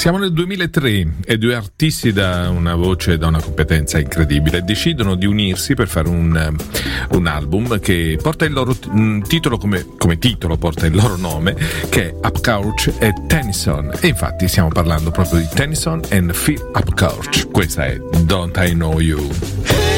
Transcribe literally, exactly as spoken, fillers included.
Siamo nel duemilatré e due artisti da una voce e da una competenza incredibile decidono di unirsi per fare un, un album che porta il loro t- titolo come, come titolo, porta il loro nome, che è Upchurch e Tennyson. E infatti stiamo parlando proprio di Tennyson and Phil Upchurch. Questa è Don't I Know You.